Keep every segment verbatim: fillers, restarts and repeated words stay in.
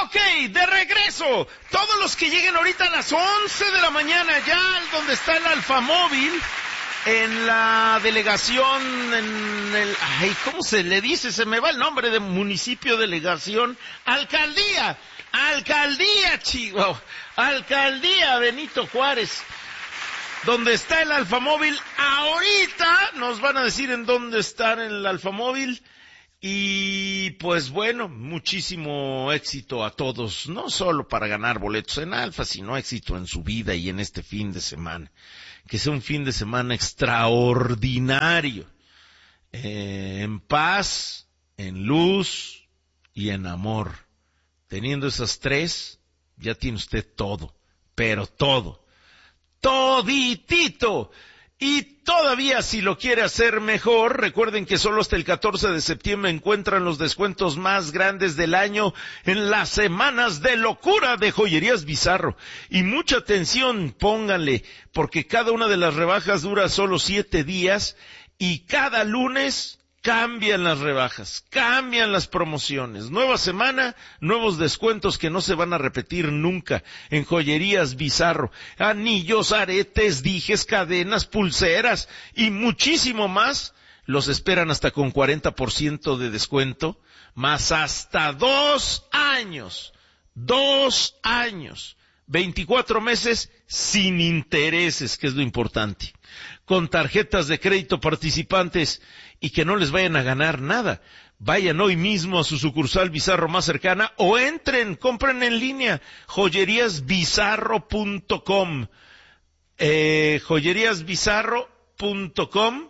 Ok, de regreso. Todos los que lleguen ahorita a las once de la mañana, ya donde está el Alfamóvil, en la delegación, en el... Ay, ¿cómo se le dice? Se me va el nombre de municipio, delegación, alcaldía. Alcaldía, Chihuahua. Alcaldía Benito Juárez. Donde está el Alfamóvil. Ahorita nos van a decir en dónde está el Alfamóvil. Y pues bueno, muchísimo éxito a todos, no solo para ganar boletos en Alfa, sino éxito en su vida y en este fin de semana. Que sea un fin de semana extraordinario, eh, en paz, en luz y en amor. Teniendo esas tres, ya tiene usted todo, pero todo, toditito. Y todavía si lo quiere hacer mejor, recuerden que solo hasta el catorce de septiembre encuentran los descuentos más grandes del año en las semanas de locura de Joyerías Bizarro. Y mucha atención, pónganle, porque cada una de las rebajas dura solo siete días y cada lunes cambian las rebajas, cambian las promociones. Nueva semana, nuevos descuentos que no se van a repetir nunca en Joyerías Bizarro. Anillos, aretes, dijes, cadenas, pulseras y muchísimo más. Los esperan hasta con cuarenta por ciento de descuento, más hasta dos años. Dos años. veinticuatro meses sin intereses, que es lo importante. Con tarjetas de crédito participantes y que no les vayan a ganar nada. Vayan hoy mismo a su sucursal Bizarro más cercana o entren, compren en línea, joyerías bizarro punto com. Eh, joyerías bizarro punto com.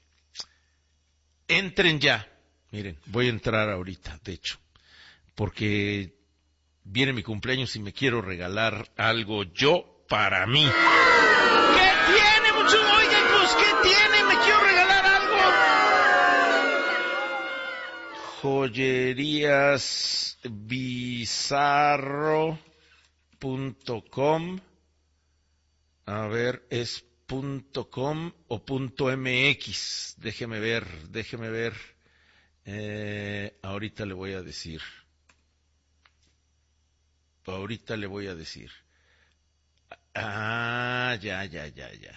Entren ya. Miren, voy a entrar ahorita, de hecho, porque viene mi cumpleaños y me quiero regalar algo yo para mí. ¿Qué tiene, mucho? Oigan, pues, ¿qué tiene? Me quiero regalar algo. joyerías bizarro punto com. A ver, ¿es punto .com o punto .mx? Déjeme ver, déjeme ver. Eh, ahorita le voy a decir. Ahorita le voy a decir. Ah, ya, ya, ya, ya.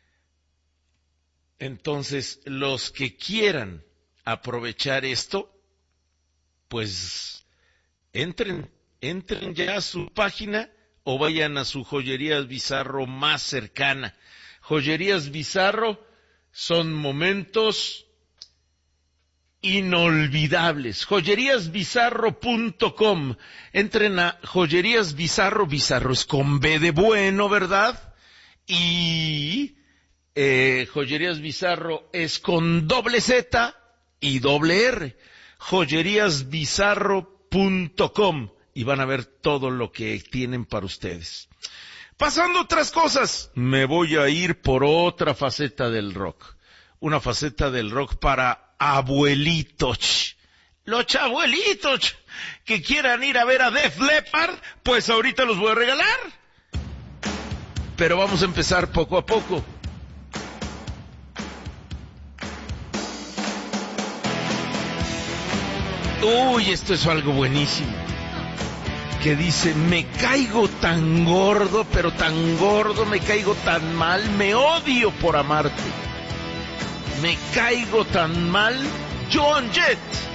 Entonces, los que quieran aprovechar esto, pues entren, entren ya a su página o vayan a su Joyerías Bizarro más cercana. Joyerías Bizarro son momentos inolvidables. joyerías bizarro punto com. Entren a Joyerías Bizarro. Bizarro es con B de bueno, ¿verdad? Y eh, Joyerías Bizarro es con doble Z y doble R. joyerías bizarro punto com. Y van a ver todo lo que tienen para ustedes. Pasando a otras cosas, me voy a ir por otra faceta del rock. Una faceta del rock para abuelitos. Los abuelitos que quieran ir a ver a Def Leppard, pues ahorita los voy a regalar. Pero vamos a empezar poco a poco. Uy, esto es algo buenísimo. Que dice, me caigo tan gordo, pero tan gordo, me caigo tan mal, me odio por amarte. Me caigo tan mal, Joan Jett.